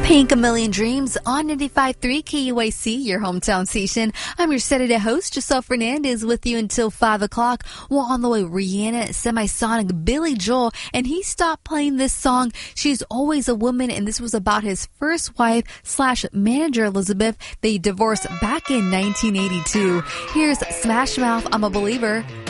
Pink A Million Dreams on 95.3 KUAC, your hometown station. I'm your Saturday host, Giselle Fernandez, with you until 5 o'clock. Well, on the way, Rihanna, Semisonic, Billy Joel, and he stopped playing this song, She's Always a Woman, and this was about his first wife / manager, Elizabeth. They divorced back in 1982. Here's Smash Mouth, I'm a Believer.